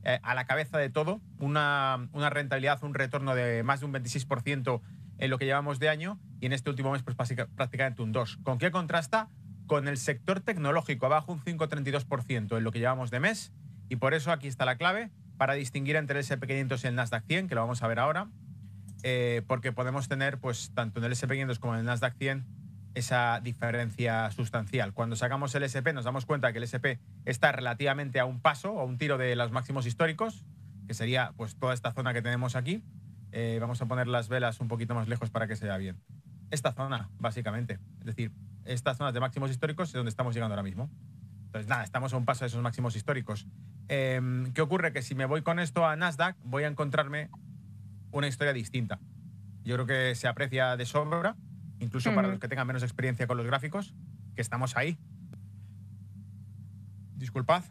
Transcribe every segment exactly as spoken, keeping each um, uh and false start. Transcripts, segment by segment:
eh, a la cabeza de todo, una, una rentabilidad, un retorno de más de un veintiséis por ciento en lo que llevamos de año, y en este último mes pues prácticamente un dos por ciento. ¿Con qué contrasta? Con el sector tecnológico, abajo un cinco coma treinta y dos por ciento en lo que llevamos de mes, y por eso aquí está la clave para distinguir entre el ese and pe quinientos y el Nasdaq cien, que lo vamos a ver ahora, eh, porque podemos tener, pues tanto en el ese and pe quinientos como en el Nasdaq cien, esa diferencia sustancial. Cuando sacamos el ese and pe nos damos cuenta que el ese and pe está relativamente a un paso, a un tiro de los máximos históricos, que sería pues toda esta zona que tenemos aquí. Eh, vamos a poner las velas un poquito más lejos para que se vea bien. Esta zona, básicamente. Es decir, estas zonas de máximos históricos es donde estamos llegando ahora mismo. Entonces, nada, estamos a un paso de esos máximos históricos. Eh, ¿Qué ocurre? Que si me voy con esto a Nasdaq, voy a encontrarme una historia distinta. Yo creo que se aprecia de sobra, incluso uh-huh. para los que tengan menos experiencia con los gráficos, que estamos ahí. Disculpad.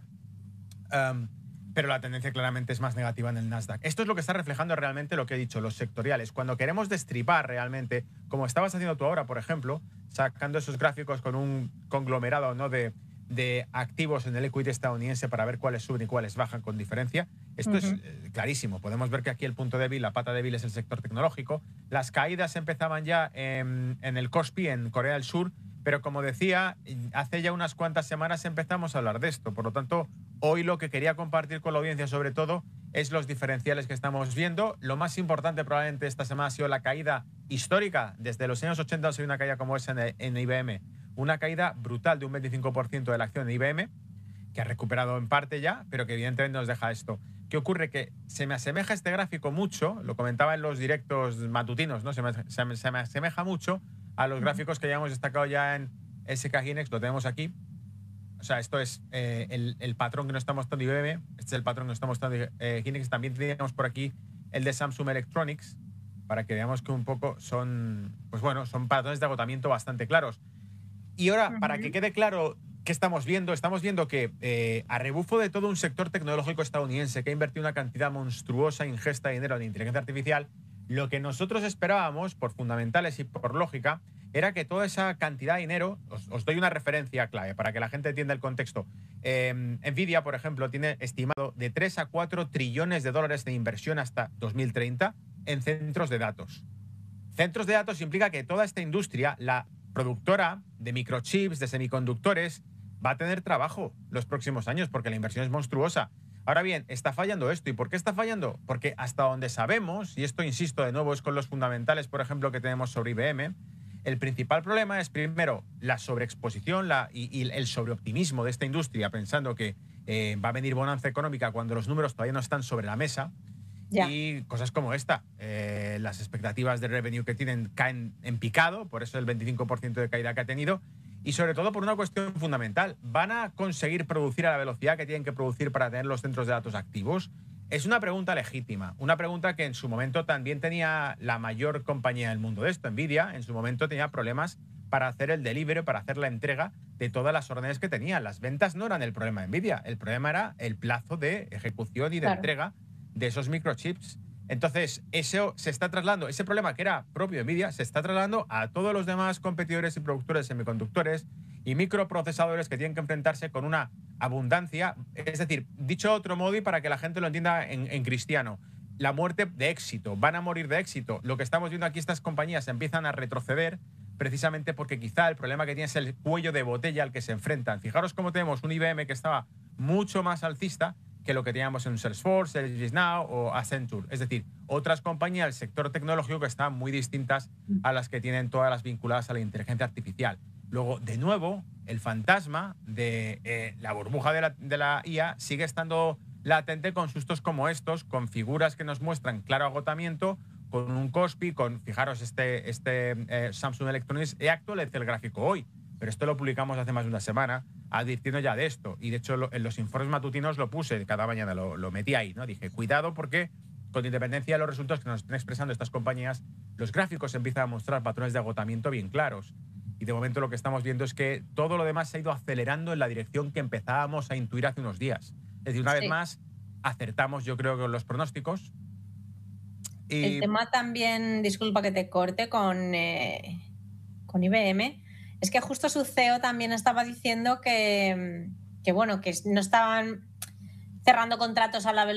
Um, pero la tendencia claramente es más negativa en el Nasdaq. Esto es lo que está reflejando realmente lo que he dicho, los sectoriales. Cuando queremos destripar realmente, como estabas haciendo tú ahora, por ejemplo, sacando esos gráficos con un conglomerado, ¿no?, de, de activos en el equity estadounidense para ver cuáles suben y cuáles bajan con diferencia, esto uh-huh. es eh, clarísimo. Podemos ver que aquí el punto débil, la pata débil es el sector tecnológico. Las caídas empezaban ya en, en el Kospi, en Corea del Sur, pero como decía, hace ya unas cuantas semanas empezamos a hablar de esto. Por lo tanto, hoy lo que quería compartir con la audiencia sobre todo es los diferenciales que estamos viendo. Lo más importante probablemente esta semana ha sido la caída histórica. Desde los años ochenta ha sido una caída como esa en, en I B M. Una caída brutal de un veinticinco por ciento de la acción de I B M, que ha recuperado en parte ya, pero que evidentemente nos deja esto. ¿Qué ocurre? Que se me asemeja este gráfico mucho, lo comentaba en los directos matutinos, ¿no? Se me, se me, se me asemeja mucho a los gráficos que ya hemos destacado ya en S K Hynix, lo tenemos aquí. O sea, esto es eh, el, el patrón que nos está mostrando I B M, este es el patrón que nos está mostrando eh, Hynix. También tenemos por aquí el de Samsung Electronics, para que veamos que un poco son, pues bueno, son patrones de agotamiento bastante claros. Y ahora, uh-huh. para que quede claro qué estamos viendo, estamos viendo que eh, a rebufo de todo un sector tecnológico estadounidense que ha invertido una cantidad monstruosa, ingesta de dinero en inteligencia artificial, lo que nosotros esperábamos, por fundamentales y por lógica, era que toda esa cantidad de dinero, os, os doy una referencia clave para que la gente entienda el contexto. Eh, Nvidia, por ejemplo, tiene estimado de tres a cuatro trillones de dólares de inversión hasta dos mil treinta en centros de datos. Centros de datos implica que toda esta industria, la productora de microchips, de semiconductores, va a tener trabajo los próximos años porque la inversión es monstruosa. Ahora bien, está fallando esto. ¿Y por qué está fallando? Porque hasta donde sabemos, y esto insisto de nuevo es con los fundamentales, por ejemplo, que tenemos sobre I B M, el principal problema es primero la sobreexposición la, y, y el sobreoptimismo de esta industria, pensando que eh, va a venir bonanza económica cuando los números todavía no están sobre la mesa. Ya. Y cosas como esta, eh, las expectativas de revenue que tienen caen en picado, por eso el veinticinco por ciento de caída que ha tenido, y sobre todo por una cuestión fundamental. ¿Van a conseguir producir a la velocidad que tienen que producir para tener los centros de datos activos? Es una pregunta legítima, una pregunta que en su momento también tenía la mayor compañía del mundo de esto, Nvidia, en su momento tenía problemas para hacer el delivery, para hacer la entrega de todas las órdenes que tenía. Las ventas no eran el problema de Nvidia, el problema era el plazo de ejecución y de claro. entrega de esos microchips. Entonces, eso se está trasladando, ese problema que era propio de Nvidia, se está trasladando a todos los demás competidores y productores de semiconductores y microprocesadores que tienen que enfrentarse con una abundancia. Es decir, dicho de otro modo y para que la gente lo entienda en, en cristiano, la muerte de éxito, van a morir de éxito. Lo que estamos viendo aquí, estas compañías empiezan a retroceder precisamente porque quizá el problema que tiene es el cuello de botella al que se enfrentan. Fijaros cómo tenemos un I B M que estaba mucho más alcista que lo que teníamos en Salesforce, ServiceNow o Accenture. Es decir, otras compañías del sector tecnológico que están muy distintas a las que tienen todas las vinculadas a la inteligencia artificial. Luego, de nuevo, el fantasma de eh, la burbuja de la, de la I A sigue estando latente con sustos como estos, con figuras que nos muestran claro agotamiento, con un Kospi, con, fijaros, este, este eh, Samsung Electronics. He actualizado el gráfico hoy, pero esto lo publicamos hace más de una semana, advirtiendo ya de esto. Y de hecho, lo, en los informes matutinos lo puse, cada mañana lo, lo metí ahí, ¿no? Dije, cuidado porque con independencia de los resultados que nos estén expresando estas compañías, los gráficos empiezan a mostrar patrones de agotamiento bien claros. Y de momento lo que estamos viendo es que todo lo demás se ha ido acelerando en la dirección que empezábamos a intuir hace unos días. Es decir, una sí. vez más, acertamos yo creo con los pronósticos. Y el tema también, disculpa que te corte, con, eh, con I B M, es que justo su C E O también estaba diciendo que, que, bueno, que no estaban cerrando contratos a la velocidad